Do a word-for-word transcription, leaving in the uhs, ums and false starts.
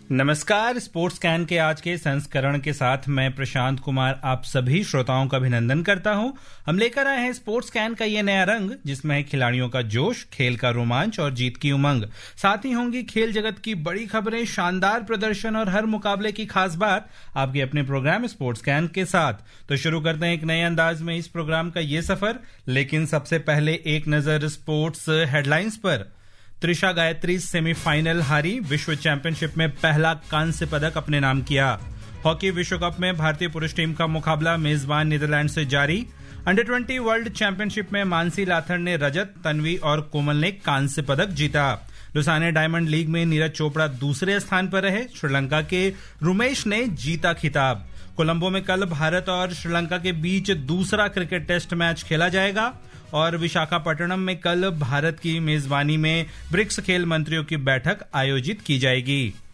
नमस्कार। Sports can के आज के संस्करण के साथ मैं प्रशांत कुमार आप सभी श्रोताओं का अभिनंदन करता हूं। हम लेकर आए हैं स्पोर्ट्स कैन का ये नया रंग, जिसमें है खिलाड़ियों का जोश, खेल का रोमांच और जीत की उमंग। साथ ही होंगी खेल जगत की बड़ी खबरें, शानदार प्रदर्शन और हर मुकाबले की खास बात आपके अपने प्रोग्राम स्पोर्ट्स कैन के साथ। तो शुरू करते हैं एक नए अंदाज में इस प्रोग्राम का ये सफर, लेकिन सबसे पहले एक नजर स्पोर्ट्स हेडलाइंस पर। त्रिशा गायत्री सेमीफाइनल हारी, विश्व चैंपियनशिप में पहला कांस्य पदक अपने नाम किया। हॉकी विश्व कप में भारतीय पुरुष टीम का मुकाबला मेजबान नीदरलैंड से जारी। अंडर ट्वेंटी वर्ल्ड चैंपियनशिप में मानसी लाथर ने रजत, तन्वी और कोमल ने कांस्य पदक जीता। लुसाने डायमंड लीग में नीरज चोपड़ा दूसरे स्थान पर रहे। श्रीलंका के रुमेश ने जीता खिताब। कोलंबो में कल भारत और श्रीलंका के बीच दूसरा क्रिकेट टेस्ट मैच खेला जाएगा और विशाखापट्टनम में कल भारत की मेजबानी में ब्रिक्स खेल मंत्रियों की बैठक आयोजित की जाएगी।